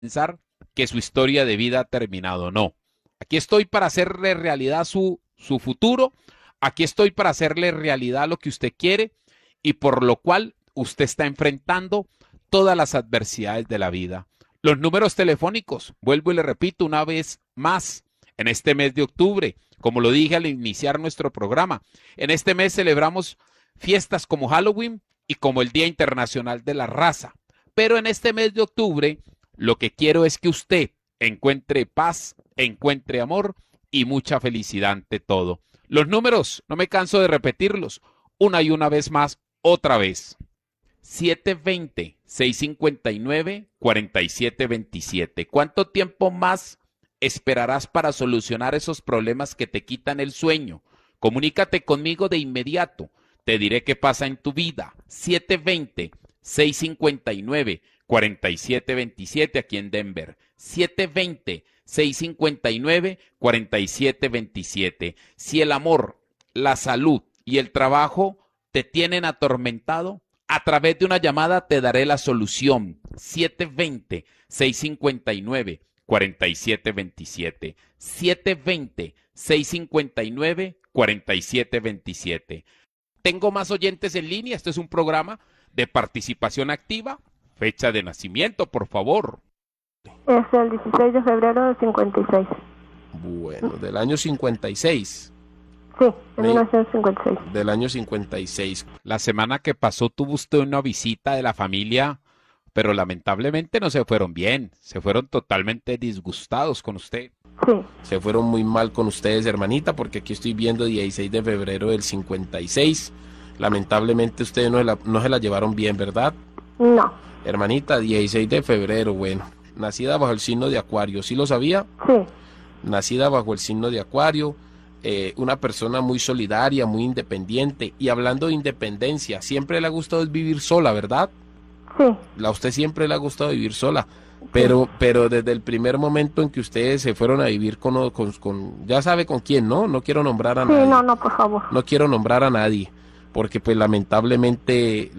pensar que su historia de vida ha terminado. No. Aquí estoy para hacerle realidad su futuro. Aquí estoy para hacerle realidad lo que usted quiere y por lo cual usted está enfrentando todas las adversidades de la vida. Los números telefónicos, vuelvo y le repito una vez más, en este mes de octubre, como lo dije al iniciar nuestro programa, en este mes celebramos fiestas como Halloween y como el Día Internacional de la Raza. Pero en este mes de octubre, lo que quiero es que usted encuentre paz, encuentre amor y mucha felicidad ante todo. Los números, no me canso de repetirlos, una y una vez más, otra vez. 720-659-4727. ¿Cuánto tiempo más esperarás para solucionar esos problemas que te quitan el sueño? Comunícate conmigo de inmediato. Te diré qué pasa en tu vida. 720-659-4727 aquí en Denver. 720-659-4727. Si el amor, la salud y el trabajo te tienen atormentado, a través de una llamada te daré la solución. 720-659-4727. 720-659-4727. Tengo más oyentes en línea. Este es un programa de participación activa. Fecha de nacimiento, por favor. Es el 16 de febrero del 56. Bueno, del año 56. Sí, en 1956. Del año 56. La semana que pasó tuvo usted una visita de la familia, pero lamentablemente no se fueron bien. Se fueron totalmente disgustados con usted. Sí. Se fueron muy mal con ustedes, hermanita, porque aquí estoy viendo 16 de febrero del 56. Lamentablemente ustedes no se la llevaron bien, ¿verdad? No. Hermanita, 16 de febrero, bueno. Nacida bajo el signo de Acuario, ¿sí lo sabía? Sí. Nacida bajo el signo de Acuario. Una persona muy solidaria, muy independiente. Y hablando de independencia, siempre le ha gustado vivir sola, ¿verdad? Sí. A usted siempre le ha gustado vivir sola. Pero desde el primer momento en que ustedes se fueron a vivir con ya sabe con quién, ¿no? No quiero nombrar a nadie. Sí, no, por favor. No quiero nombrar a nadie, porque pues lamentablemente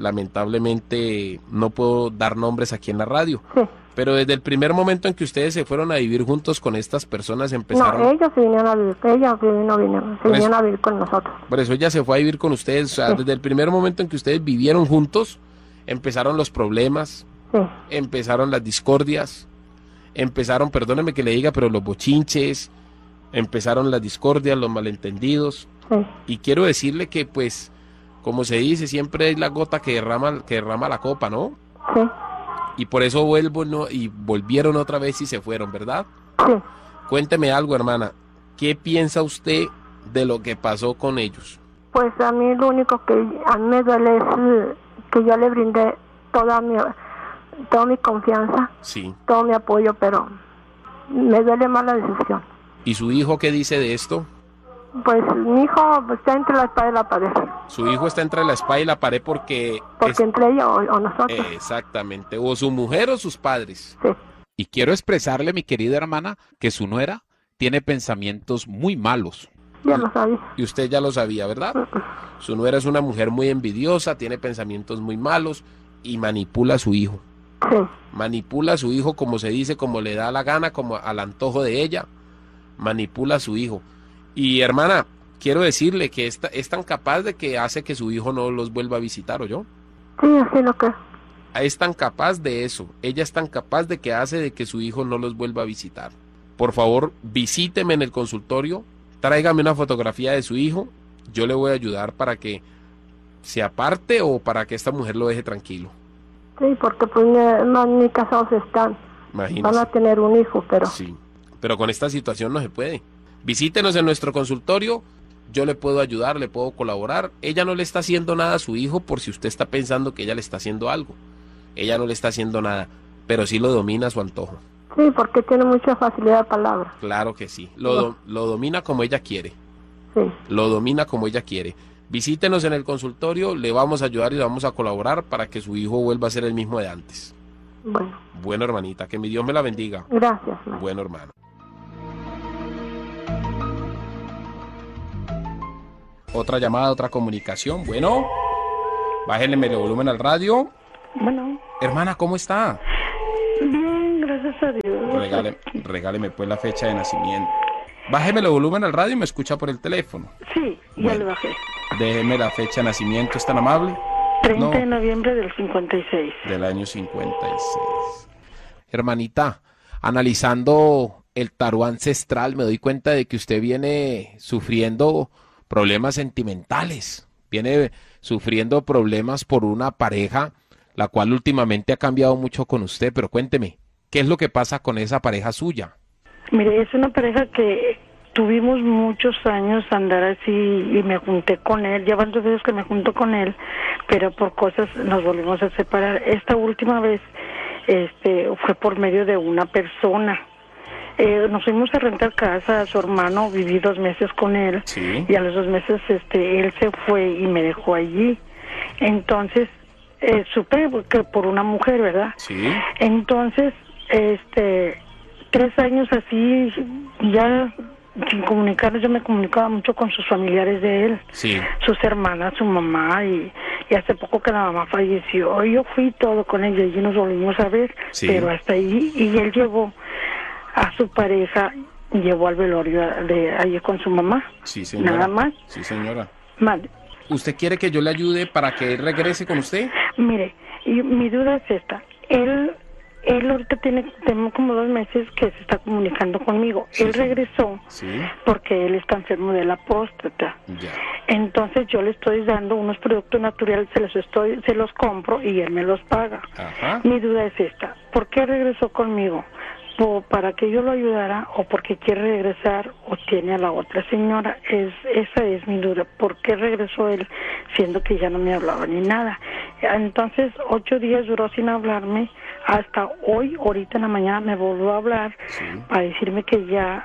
no puedo dar nombres aquí en la radio. Sí. Pero desde el primer momento en que ustedes se fueron a vivir juntos con estas personas empezaron... No, ellos se vinieron a vivir, se vinieron a vivir con nosotros. Por eso ella se fue a vivir con ustedes, o sea, Sí. desde el primer momento en que ustedes vivieron juntos, empezaron los problemas, Sí. empezaron las discordias, empezaron, perdóneme que le diga, pero los bochinches, empezaron las discordias, los malentendidos. Sí. Y quiero decirle que, pues, como se dice, siempre es la gota que derrama la copa, ¿no? Sí. Y por eso vuelvo, ¿no? Y volvieron otra vez y se fueron, ¿verdad? Sí. Cuénteme algo, hermana. ¿Qué piensa usted de lo que pasó con ellos? Pues a mí lo único que a mí me duele es que yo le brindé toda mi confianza, Sí. todo mi apoyo, pero me duele más la decisión. ¿Y su hijo qué dice de esto? Pues mi hijo está entre la espada y la pared, Su hijo está entre la espada y la pared porque entre ella o nosotros. exactamente, o su mujer o sus padres. Sí. Y quiero expresarle, mi querida hermana, que su nuera tiene pensamientos muy malos. Ya lo sabía. Y usted ya lo sabía, ¿verdad? Su nuera es una mujer muy envidiosa, tiene pensamientos muy malos y manipula a su hijo. Sí. Manipula a su hijo como se dice, como le da la gana, como al antojo de ella. Manipula a su hijo. Y hermana, quiero decirle que es tan capaz de que hace que su hijo no los vuelva a visitar, ¿o yo? Sí, así lo que. Es tan capaz de eso. Ella es tan capaz de que hace de que su hijo no los vuelva a visitar. Por favor, visíteme en el consultorio, tráigame una fotografía de su hijo. Yo le voy a ayudar para que se aparte o para que esta mujer lo deje tranquilo. Sí, porque pues ni casados están. Imagínese. Van a tener un hijo, pero... Sí, pero con esta situación no se puede. Visítenos en nuestro consultorio, yo le puedo ayudar, le puedo colaborar. Ella no le está haciendo nada a su hijo por si usted está pensando que ella le está haciendo algo. Ella no le está haciendo nada, pero sí lo domina a su antojo. Sí, porque tiene mucha facilidad de palabra. Claro que sí, lo domina como ella quiere. Sí. Lo domina como ella quiere. Visítenos en el consultorio, le vamos a ayudar y le vamos a colaborar para que su hijo vuelva a ser el mismo de antes. Bueno. Bueno, hermanita, que mi Dios me la bendiga. Gracias. María. Bueno, hermano. Otra llamada, otra comunicación. Bueno, bájenle el volumen al radio. Bueno, Hermana, ¿cómo está? bien, gracias a Dios. Regáleme pues la fecha de nacimiento. Bájeme el volumen al radio y me escucha por el teléfono. Sí, ya Bueno. le bajé. Déjeme la fecha de nacimiento, ¿es tan amable? 30 de No, noviembre del 56. del año 56. Hermanita, analizando el tarot ancestral, me doy cuenta de que usted viene sufriendo problemas sentimentales, viene sufriendo problemas por una pareja, la cual últimamente ha cambiado mucho con usted, pero cuénteme, ¿qué es lo que pasa con esa pareja suya? Mire, es una pareja que tuvimos muchos años andar así y me junté con él. Ya van 2 veces que me junto con él, pero por cosas nos volvimos a separar. Esta última vez fue por medio de una persona. Nos fuimos a rentar casa a su hermano, viví 2 meses con él. Sí. Y a los 2 meses él se fue y me dejó allí. Entonces supe que por una mujer, ¿verdad? Sí. Entonces 3 años así, ya sin comunicarnos, yo me comunicaba mucho con sus familiares de él, Sí. sus hermanas, su mamá, y hace poco que la mamá falleció, yo fui todo con ella y nos volvimos a ver, Sí. pero hasta ahí, y él llevó a su pareja, llevó al velorio de allí con su mamá, Sí, señora. nada más. Sí, señora. Vale. ¿Usted quiere que yo le ayude para que él regrese con usted? Mire, y mi duda es esta. Él ahorita tenemos como 2 meses que se está comunicando conmigo. Sí, Él sí. regresó Sí. porque él está enfermo de la próstata. Ya. Entonces yo le estoy dando unos productos naturales, se los compro y él me los paga. Ajá. Mi duda es esta. ¿Por qué regresó conmigo? ¿Para que yo lo ayudara o porque quiere regresar o tiene a la otra señora? Esa es mi duda. ¿Por qué regresó él siendo que ya no me hablaba ni nada? Entonces 8 días duró sin hablarme. Hasta hoy, ahorita en la mañana me volvió a hablar Sí. para decirme que ya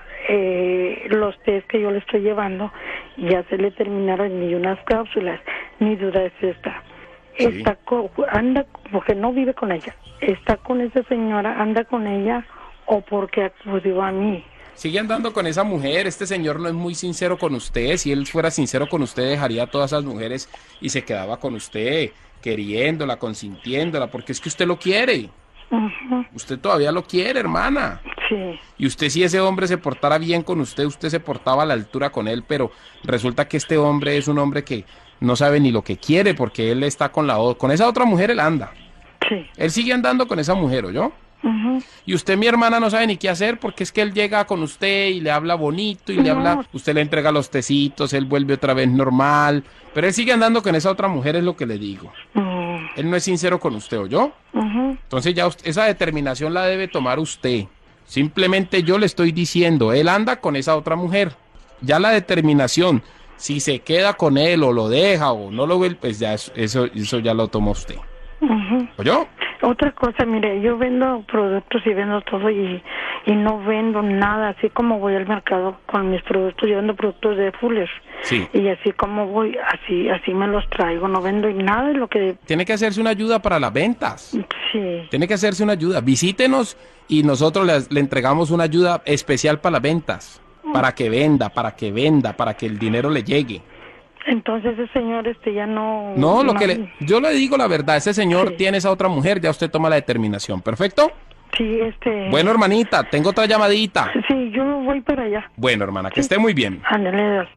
los test que yo le estoy llevando ya se le terminaron y unas cápsulas. Mi duda es esta. Sí. Anda, porque no vive con ella. ¿Está con esa señora, anda con ella o porque acudió a mí? Sigue andando con esa mujer, este señor no es muy sincero con usted, si él fuera sincero con usted dejaría a todas esas mujeres y se quedaba con usted, queriéndola, consintiéndola, porque es que usted lo quiere, Ujú, usted todavía lo quiere, hermana. sí. Y usted, si ese hombre se portara bien con usted se portaba a la altura con él, pero resulta que este hombre es un hombre que no sabe ni lo que quiere, porque él está con con esa otra mujer, él anda. Sí. Él sigue andando con esa mujer, ¿oyó? Ujú. Y usted, mi hermana, no sabe ni qué hacer porque es que él llega con usted y le habla bonito y le No. habla, usted le entrega los tecitos, él vuelve otra vez normal, pero él sigue andando con esa otra mujer, es lo que le digo. Él no es sincero con usted, ¿oyó? Ujú. Entonces ya esa determinación la debe tomar usted. Simplemente yo le estoy diciendo, él anda con esa otra mujer. Ya la determinación, si se queda con él o lo deja o no lo ve, pues ya eso ya lo toma usted. Ujú. ¿Oyó? Otra cosa, mire, yo vendo productos y vendo todo y no vendo nada, así como voy al mercado con mis productos, yo vendo productos de Fuller. Sí. Y así como voy, así me los traigo, no vendo nada de lo que... Tiene que hacerse una ayuda para las ventas. Sí. Tiene que hacerse una ayuda. Visítenos y nosotros le entregamos una ayuda especial para las ventas. Para que venda, para que el dinero le llegue. Entonces ese señor ya no... No, yo le digo la verdad, ese señor Sí. tiene esa otra mujer, ya usted toma la determinación. ¿Perfecto? Sí, Bueno, hermanita, tengo otra llamadita. Sí, yo voy para allá. Bueno, hermana, que esté muy bien. Ándale.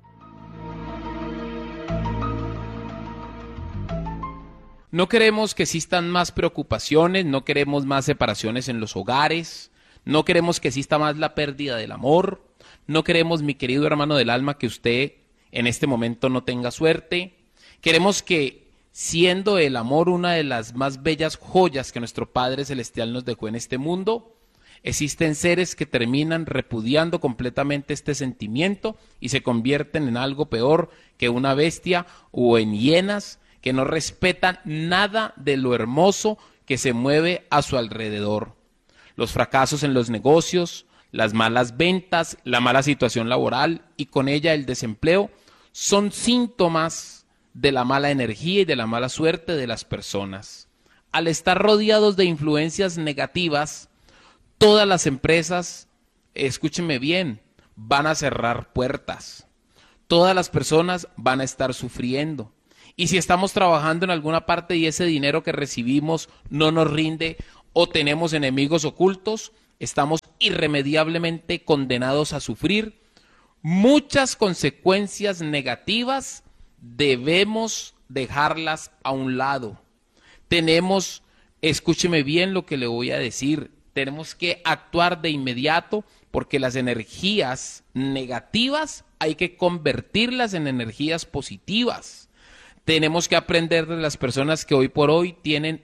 No queremos que existan más preocupaciones, no queremos más separaciones en los hogares, no queremos que exista más la pérdida del amor, no queremos, mi querido hermano del alma, que usted en este momento no tenga suerte. Queremos que, siendo el amor una de las más bellas joyas que nuestro Padre Celestial nos dejó en este mundo, existen seres que terminan repudiando completamente este sentimiento y se convierten en algo peor que una bestia o en hienas que no respetan nada de lo hermoso que se mueve a su alrededor. Los fracasos en los negocios, las malas ventas, la mala situación laboral y con ella el desempleo son síntomas de la mala energía y de la mala suerte de las personas. Al estar rodeados de influencias negativas, todas las empresas, escúchenme bien, van a cerrar puertas. Todas las personas van a estar sufriendo. Y si estamos trabajando en alguna parte y ese dinero que recibimos no nos rinde o tenemos enemigos ocultos, estamos irremediablemente condenados a sufrir muchas consecuencias negativas. Debemos dejarlas a un lado. Tenemos, escúcheme bien lo que le voy a decir, tenemos que actuar de inmediato porque las energías negativas hay que convertirlas en energías positivas. Tenemos que aprender de las personas que hoy por hoy tienen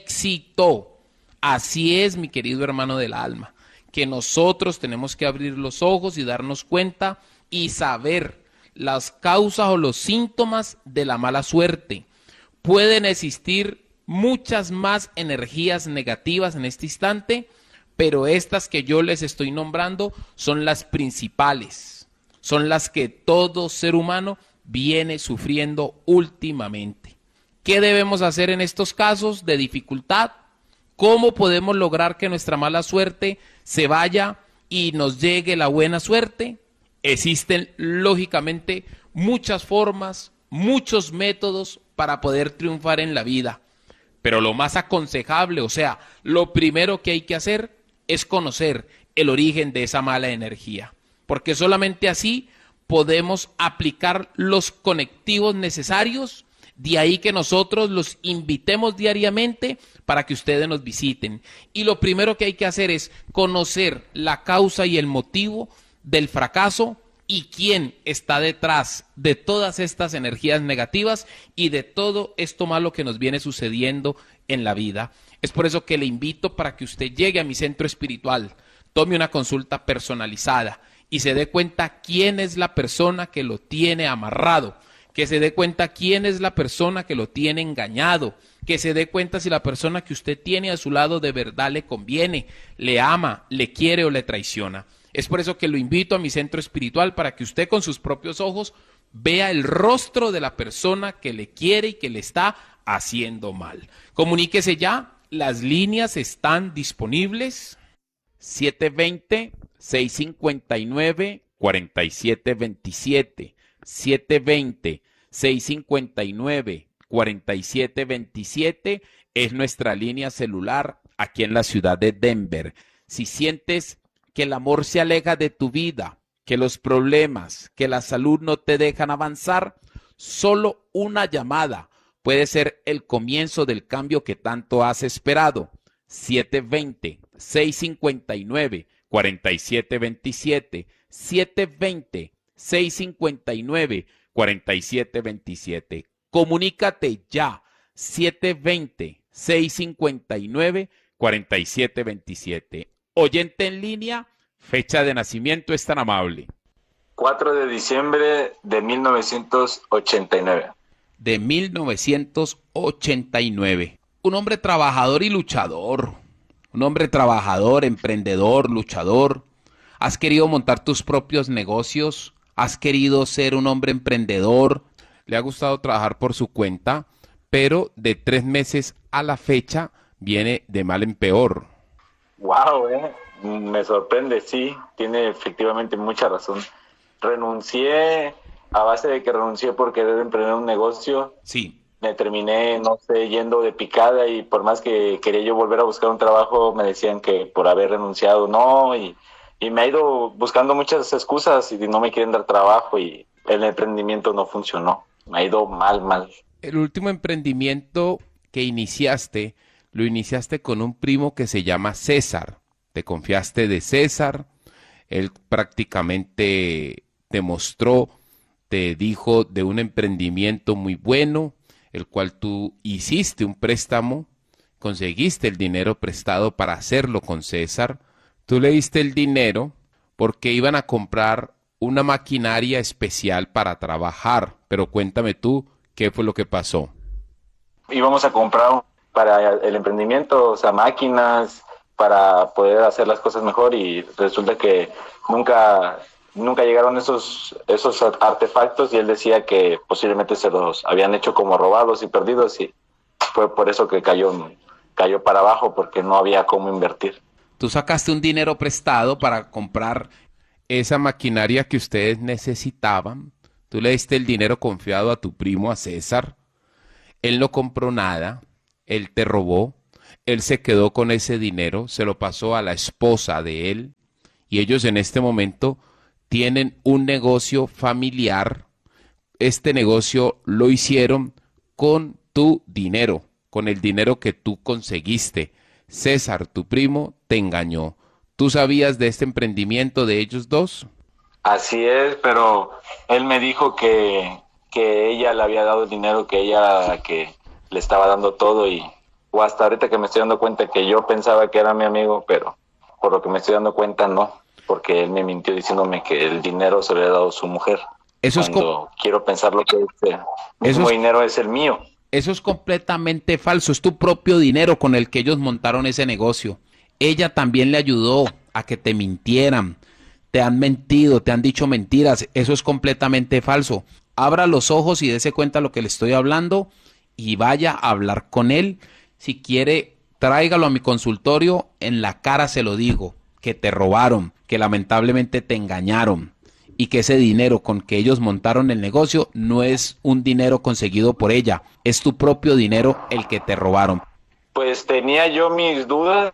éxito. Así es, mi querido hermano del alma, que nosotros tenemos que abrir los ojos y darnos cuenta y saber las causas o los síntomas de la mala suerte. Pueden existir muchas más energías negativas en este instante, pero estas que yo les estoy nombrando son las principales, son las que todo ser humano viene sufriendo últimamente. ¿Qué debemos hacer en estos casos de dificultad? ¿Cómo podemos lograr que nuestra mala suerte se vaya y nos llegue la buena suerte? Existen, lógicamente, muchas formas, muchos métodos para poder triunfar en la vida. Pero lo más aconsejable, o sea, lo primero que hay que hacer es conocer el origen de esa mala energía. Porque solamente así podemos aplicar los conectivos necesarios. De ahí que nosotros los invitemos diariamente para que ustedes nos visiten. Y lo primero que hay que hacer es conocer la causa y el motivo del fracaso y quién está detrás de todas estas energías negativas y de todo esto malo que nos viene sucediendo en la vida. Es por eso que le invito para que usted llegue a mi centro espiritual, tome una consulta personalizada y se dé cuenta quién es la persona que lo tiene amarrado, que se dé cuenta quién es la persona que lo tiene engañado, que se dé cuenta si la persona que usted tiene a su lado de verdad le conviene, le ama, le quiere o le traiciona. Es por eso que lo invito a mi centro espiritual para que usted con sus propios ojos vea el rostro de la persona que le quiere y que le está haciendo mal. Comuníquese ya, las líneas están disponibles. 720-659-4727. 720-659-4727 es nuestra línea celular aquí en la ciudad de Denver. Si sientes que el amor se aleja de tu vida, que los problemas, que la salud no te dejan avanzar, solo una llamada puede ser el comienzo del cambio que tanto has esperado. 720-659-4727. 720-659-4727. Comunícate ya. 720-659-4727. Oyente en línea, fecha de nacimiento es tan amable. 4 de diciembre de 1989. De 1989. Un hombre trabajador y luchador. Un hombre trabajador, emprendedor, luchador. ¿Has querido montar tus propios negocios? ¿Has querido ser un hombre emprendedor? ¿Le ha gustado trabajar por su cuenta? Pero de 3 meses a la fecha viene de mal en peor. Wow, me sorprende, sí, tiene efectivamente mucha razón. Renuncié, a base de que renuncié por querer emprender un negocio. Sí. Me terminé, no sé, yendo de picada y por más que quería yo volver a buscar un trabajo, me decían que por haber renunciado no, y me ha ido buscando muchas excusas y no me quieren dar trabajo y el emprendimiento no funcionó. Me ha ido mal. El último emprendimiento que iniciaste, lo iniciaste con un primo que se llama César. Te confiaste de César, él prácticamente te mostró, te dijo de un emprendimiento muy bueno, el cual tú hiciste un préstamo, conseguiste el dinero prestado para hacerlo con César. Tú le diste el dinero porque iban a comprar una maquinaria especial para trabajar, pero cuéntame tú, ¿qué fue lo que pasó? Íbamos a comprar para el emprendimiento, o sea, máquinas para poder hacer las cosas mejor y resulta que nunca llegaron esos artefactos y él decía que posiblemente se los habían hecho como robados y perdidos y fue por eso que cayó para abajo porque no había cómo invertir. Tú sacaste un dinero prestado para comprar esa maquinaria que ustedes necesitaban. Tú le diste el dinero confiado a tu primo, a César. Él no compró nada. Él te robó. Él se quedó con ese dinero, se lo pasó a la esposa de él y ellos en este momento tienen un negocio familiar. Este negocio lo hicieron con tu dinero, con el dinero que tú conseguiste. César, tu primo, te engañó. ¿Tú sabías de este emprendimiento de ellos dos? Así es, pero él me dijo que ella le había dado el dinero, que ella era la que le estaba dando todo o hasta ahorita que me estoy dando cuenta que yo pensaba que era mi amigo, pero por lo que me estoy dando cuenta no, porque él me mintió diciéndome que el dinero se lo había dado su mujer. Eso es Cuando quiero pensar lo que ese mismo dinero es el mío. Eso es completamente falso, es tu propio dinero con el que ellos montaron ese negocio. Ella también le ayudó a que te mintieran, te han mentido, te han dicho mentiras, eso es completamente falso. Abra los ojos y dése cuenta lo que le estoy hablando y vaya a hablar con él. Si quiere, tráigalo a mi consultorio, en la cara se lo digo, que te robaron, que lamentablemente te engañaron y que ese dinero con que ellos montaron el negocio no es un dinero conseguido por ella, es tu propio dinero el que te robaron. Pues tenía yo mis dudas,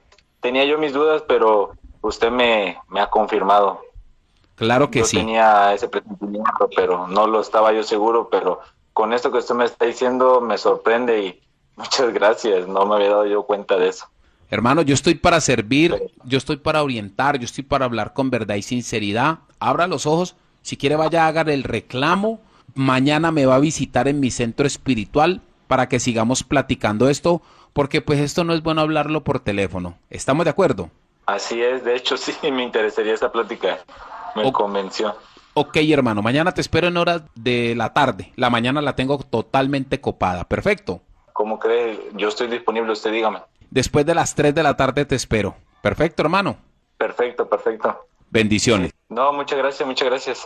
pero usted me ha confirmado. Claro que yo sí. Yo tenía ese presentimiento, pero no lo estaba yo seguro, pero con esto que usted me está diciendo me sorprende y muchas gracias, no me había dado yo cuenta de eso. Hermano, yo estoy para servir, yo estoy para orientar, yo estoy para hablar con verdad y sinceridad. Abra los ojos, si quiere vaya a hacer el reclamo. Mañana me va a visitar en mi centro espiritual para que sigamos platicando esto, porque pues esto no es bueno hablarlo por teléfono. ¿Estamos de acuerdo? Así es, de hecho sí me interesaría esa plática, me convenció. Ok, hermano, mañana te espero en horas de la tarde. La mañana la tengo totalmente copada. Perfecto. ¿Cómo cree? Yo estoy disponible, usted dígame. Después de las 3 de la tarde te espero. Perfecto, hermano. Perfecto. Bendiciones. No, muchas gracias.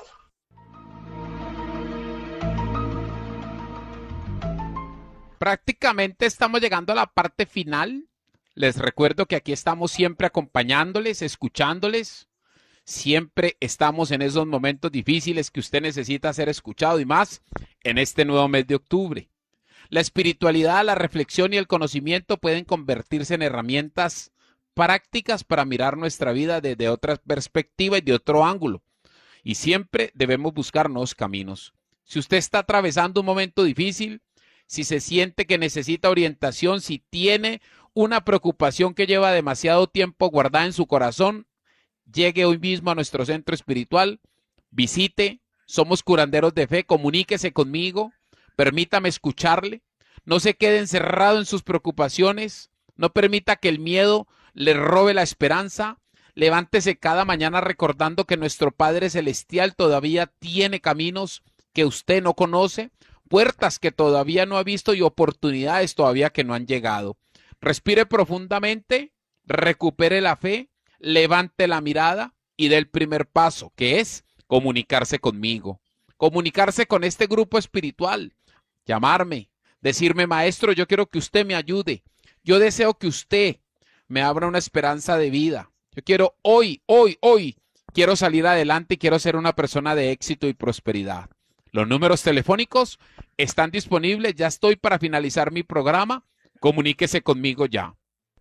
Prácticamente estamos llegando a la parte final. Les recuerdo que aquí estamos siempre acompañándoles, escuchándoles. Siempre estamos en esos momentos difíciles que usted necesita ser escuchado y más en este nuevo mes de octubre. La espiritualidad, la reflexión y el conocimiento pueden convertirse en herramientas prácticas para mirar nuestra vida desde otra perspectiva y de otro ángulo. Y siempre debemos buscar nuevos caminos. Si usted está atravesando un momento difícil, si se siente que necesita orientación, si tiene una preocupación que lleva demasiado tiempo guardada en su corazón, llegue hoy mismo a nuestro centro espiritual, visite, somos curanderos de fe, comuníquese conmigo, permítame escucharle, no se quede encerrado en sus preocupaciones, no permita que el miedo le robe la esperanza, levántese cada mañana recordando que nuestro Padre Celestial todavía tiene caminos que usted no conoce, puertas que todavía no ha visto y oportunidades todavía que no han llegado. Respire profundamente, recupere la fe, levante la mirada y dé el primer paso, que es comunicarse conmigo, comunicarse con este grupo espiritual, llamarme, decirme: maestro, yo quiero que usted me ayude, yo deseo que usted me abra una esperanza de vida, yo quiero hoy, quiero salir adelante y quiero ser una persona de éxito y prosperidad. Los números telefónicos están disponibles, ya estoy para finalizar mi programa, comuníquese conmigo ya.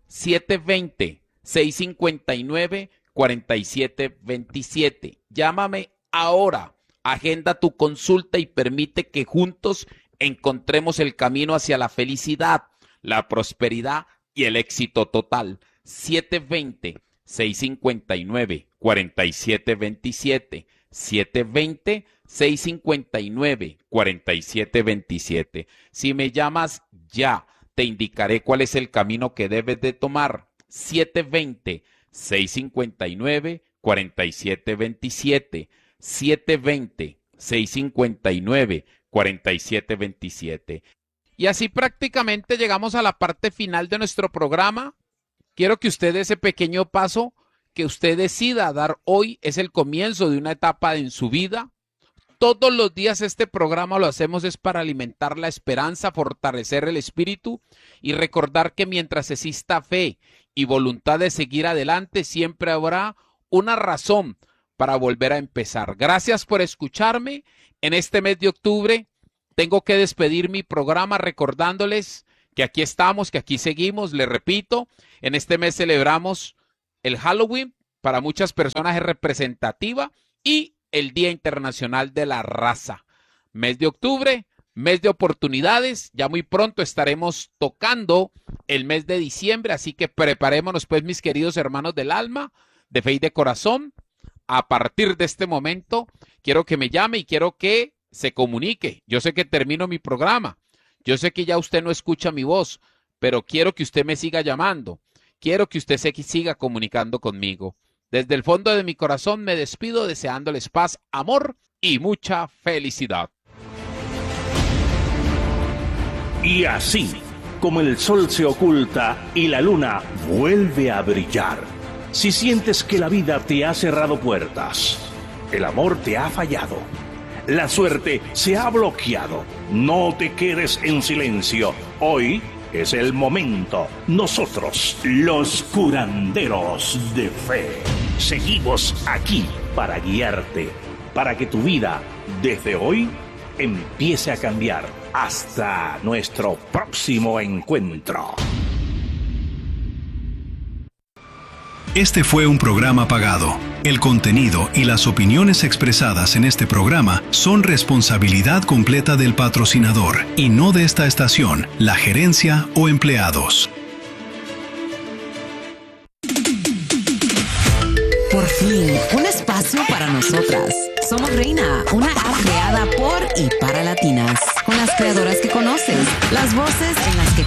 720-659-4727. Llámame ahora, agenda tu consulta y permite que juntos encontremos el camino hacia la felicidad, la prosperidad y el éxito total. 720-659-4727. 720-659-4727. Si me llamas ya, te indicaré cuál es el camino que debes de tomar. 720-659-4727. 720-659-4727. Y así prácticamente llegamos a la parte final de nuestro programa. Quiero que usted dé ese pequeño paso que usted decida dar hoy. Es el comienzo de una etapa en su vida. Todos los días este programa lo hacemos es para alimentar la esperanza, fortalecer el espíritu y recordar que mientras exista fe y voluntad de seguir adelante, siempre habrá una razón para volver a empezar. Gracias por escucharme. En este mes de octubre tengo que despedir mi programa recordándoles que aquí estamos, que aquí seguimos. Le repito, en este mes celebramos el Halloween, para muchas personas es representativa, y el Día Internacional de la Raza. Mes de octubre, mes de oportunidades, ya muy pronto estaremos tocando el mes de diciembre, así que preparémonos pues, mis queridos hermanos del alma, de fe y de corazón. A partir de este momento, quiero que me llame y quiero que se comunique. Yo sé que termino mi programa, yo sé que ya usted no escucha mi voz, pero quiero que usted me siga llamando, quiero que usted se siga comunicando conmigo. Desde el fondo de mi corazón me despido deseándoles paz, amor y mucha felicidad. Y así, como el sol se oculta y la luna vuelve a brillar, si sientes que la vida te ha cerrado puertas, el amor te ha fallado, la suerte se ha bloqueado, no te quedes en silencio. Hoy es el momento. Nosotros, los curanderos de fe, seguimos aquí para guiarte, para que tu vida, desde hoy, empiece a cambiar. Hasta nuestro próximo encuentro. Este fue un programa pagado. El contenido y las opiniones expresadas en este programa son responsabilidad completa del patrocinador y no de esta estación, la gerencia o empleados. Por fin, un espacio para nosotras. Somos Reina, una app creada por y para latinas, con las creadoras que conoces, las voces en las que